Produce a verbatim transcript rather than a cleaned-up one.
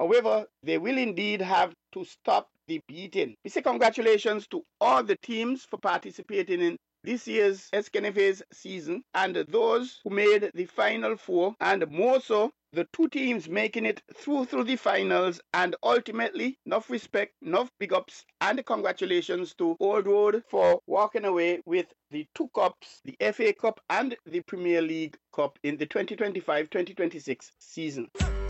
However, they will indeed have to stop the beating. We say congratulations to all the teams for participating in this year's Eskenefes season and those who made the final four, and more so the two teams making it through through the finals, and ultimately enough respect, enough big ups and congratulations to Old Road for walking away with the two cups, the F A Cup and the Premier League Cup in the twenty twenty-five twenty twenty-six season.